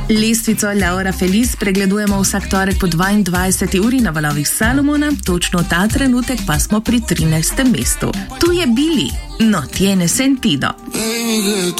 Lestvico Laura Feliz pregledujemo vsak torek po 22. uri na valovih Salomona, točno ta trenutek pa smo pri 13. mestu. Tu je Billy, no tiene sentido.